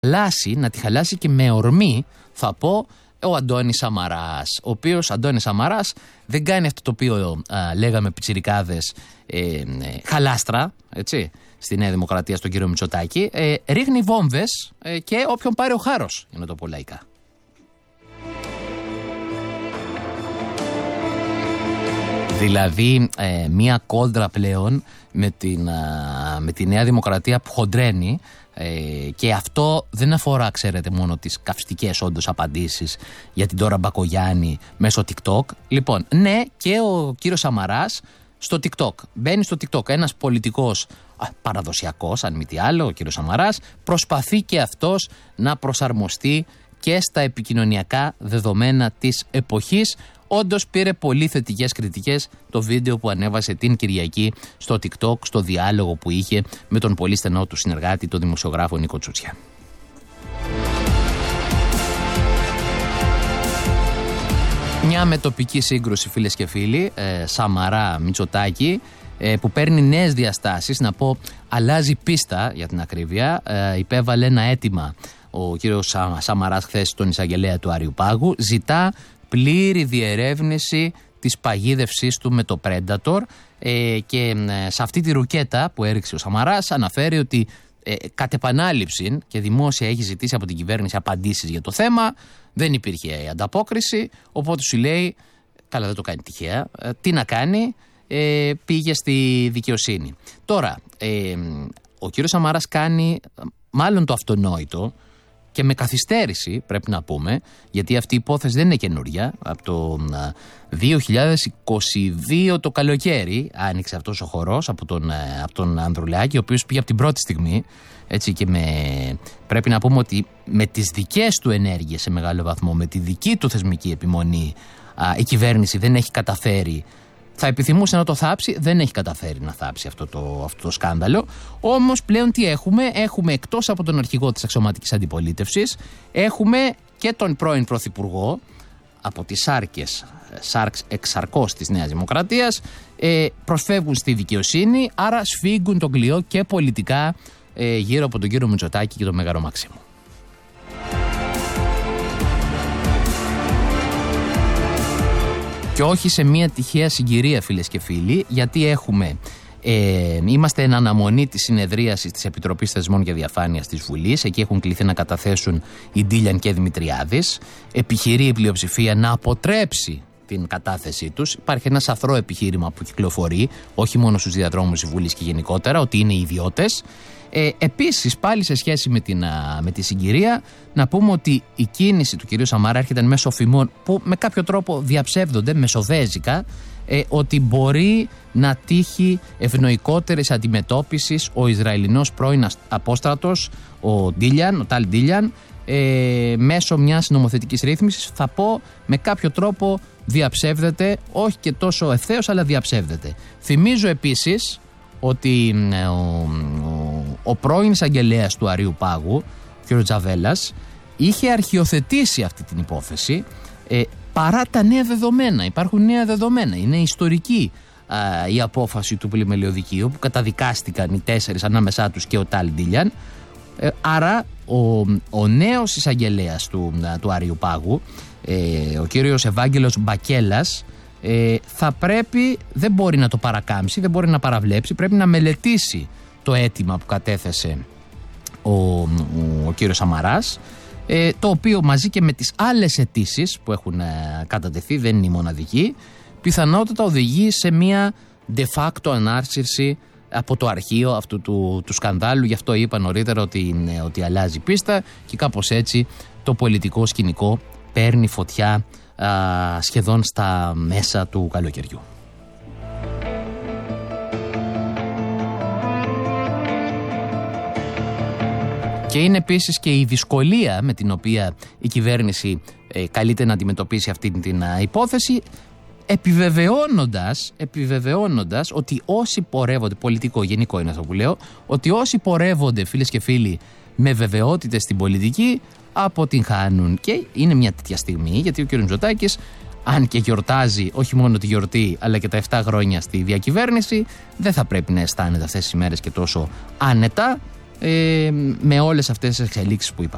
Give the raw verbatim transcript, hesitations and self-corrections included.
χαλάσει, να τη χαλάσει και με ορμή, θα πω, ο Αντώνης Σαμαράς, ο οποίος Αντώνης Σαμαράς δεν κάνει αυτό το οποίο α, λέγαμε πιτσιρικάδες ε, ε, χαλάστρα, έτσι, στη Νέα Δημοκρατία, στον κύριο Μητσοτάκη, ε, ρίχνει βόμβες ε, και όποιον πάρει ο χάρος, για να το πω λαϊκά. Δηλαδή ε, μία κόντρα πλέον με, την, α, με τη Νέα Δημοκρατία που χοντρένει. Ε, και αυτό δεν αφορά, ξέρετε, μόνο τις καυστικές όντως απαντήσεις για την Ντόρα Μπακογιάννη μέσω TikTok. Λοιπόν, ναι, και ο κύριος Σαμαράς στο TikTok. Μπαίνει στο TikTok ένας πολιτικός α, παραδοσιακός, αν μη τι άλλο, ο κύριος Σαμαράς, προσπαθεί και αυτός να προσαρμοστεί και στα επικοινωνιακά δεδομένα της εποχής. Όντως πήρε πολύ θετικές κριτικές το βίντεο που ανέβασε την Κυριακή στο TikTok, στο διάλογο που είχε με τον πολύ στενό του συνεργάτη, τον δημοσιογράφο Νίκο Τσούτσια. Μια μετοπική σύγκρουση, φίλες και φίλοι, ε, Σαμαρά Μητσοτάκη, ε, που παίρνει νέες διαστάσεις, να πω αλλάζει πίστα για την ακρίβεια. Ε, υπέβαλε ένα αίτημα ο κύριος Σα, Σαμαράς χθες στον εισαγγελέα του Άριου Πάγου, ζητά πλήρη διερεύνηση της παγίδευσής του με το Predator ε, και ε, σε αυτή τη ρουκέτα που έριξε ο Σαμαράς αναφέρει ότι ε, κατ' επανάληψη και δημόσια έχει ζητήσει από την κυβέρνηση απαντήσεις για το θέμα, δεν υπήρχε ανταπόκριση, οπότε σου λέει, καλά δεν το κάνει τυχαία, ε, τι να κάνει, ε, πήγε στη δικαιοσύνη. Τώρα, ε, ο κύριος Σαμαράς κάνει μάλλον το αυτονόητο, και με καθυστέρηση πρέπει να πούμε, γιατί αυτή η υπόθεση δεν είναι καινούρια. Από το δύο χιλιάδες είκοσι δύο το καλοκαίρι άνοιξε αυτός ο χορός από τον, από τον Ανδρουλάκη, ο οποίος πήγε από την πρώτη στιγμή. Έτσι, και με, πρέπει να πούμε ότι με τις δικές του ενέργειες σε μεγάλο βαθμό, με τη δική του θεσμική επιμονή, α, η κυβέρνηση δεν έχει καταφέρει. Θα επιθυμούσε να το θάψει, δεν έχει καταφέρει να θάψει αυτό το, αυτό το σκάνδαλο. Όμως πλέον τι έχουμε, έχουμε εκτός από τον αρχηγό της αξιωματικής αντιπολίτευσης, έχουμε και τον πρώην πρωθυπουργό από τις σάρκες, σάρξ εξαρκός της Νέας Δημοκρατίας, ε, προσφεύγουν στη δικαιοσύνη, άρα σφίγγουν τον κλειό και πολιτικά ε, γύρω από τον κύριο Μητσοτάκη και τον Μέγαρο Μαξίμου. Και όχι σε μια τυχαία συγκυρία, φίλες και φίλοι, γιατί έχουμε, ε, είμαστε εν αναμονή της συνεδρίασης της Επιτροπής Θεσμών και Διαφάνειας της Βουλής. Εκεί έχουν κληθεί να καταθέσουν η Ντίλιαν και Δημητριάδης. Επιχειρεί η πλειοψηφία να αποτρέψει την κατάθεσή τους. Υπάρχει ένα σαφρό επιχείρημα που κυκλοφορεί, όχι μόνο στους διαδρόμους της Βουλής και γενικότερα, ότι είναι ιδιώτες. Ε, επίσης, πάλι σε σχέση με, την, με τη συγκυρία, να πούμε ότι η κίνηση του κυρίου Σαμαρά έρχεται μέσω φημών που με κάποιο τρόπο διαψεύδονται μεσοδέζικα, ε, ότι μπορεί να τύχει ευνοϊκότερης αντιμετώπισης ο Ισραηλινός πρώην απόστρατος, ο Ντίλιαν, ο Τάλ Ντίλιαν, ε, μέσω μιας νομοθετικής ρύθμισης. Θα πω με κάποιο τρόπο διαψεύδεται, όχι και τόσο ευθέως, αλλά διαψεύδεται. Θυμίζω επίσης ότι ο, ο, ο πρώην εισαγγελέας του Αρείου Πάγου, κ. Τζαβέλας, είχε αρχιοθετήσει αυτή την υπόθεση ε, παρά τα νέα δεδομένα. Υπάρχουν νέα δεδομένα. Είναι ιστορική α, η απόφαση του πλημελιωδικείου που καταδικάστηκαν οι τέσσερις ανάμεσά τους και ο Τάλ Ντίλιαν. Ε, άρα ο, ο νέος εισαγγελέας του, του Αρείου Πάγου, ε, ο κύριος Ευάγγελος Μπακέλας, Ε, θα πρέπει, δεν μπορεί να το παρακάμψει, δεν μπορεί να παραβλέψει, πρέπει να μελετήσει το αίτημα που κατέθεσε ο, ο, ο κύριος Σαμαράς, ε, το οποίο μαζί και με τις άλλες αιτήσεις που έχουν ε, κατατεθεί, δεν είναι η μοναδική, πιθανότατα οδηγεί σε μια de facto ανάρσυρση από το αρχείο αυτού του, του σκανδάλου. Γι' αυτό είπα νωρίτερα ότι, ε, ότι αλλάζει πίστα και κάπως έτσι το πολιτικό σκηνικό παίρνει φωτιά Α, σχεδόν στα μέσα του καλοκαιριού. Και είναι επίσης και η δυσκολία με την οποία η κυβέρνηση ε, καλείται να αντιμετωπίσει αυτή την α, υπόθεση, επιβεβαιώνοντας, επιβεβαιώνοντας ότι όσοι πορεύονται, πολιτικό γενικό είναι αυτό που λέω, ότι όσοι πορεύονται, φίλες και φίλοι, με βεβαιότητες στην πολιτική, αποτυγχάνουν. Και είναι μια τέτοια στιγμή, γιατί ο κ. Μητσοτάκης, αν και γιορτάζει όχι μόνο τη γιορτή αλλά και τα επτά χρόνια στη διακυβέρνηση, δεν θα πρέπει να αισθάνεται αυτές τις ημέρες και τόσο άνετα ε, με όλες αυτές τις εξελίξεις που είπα.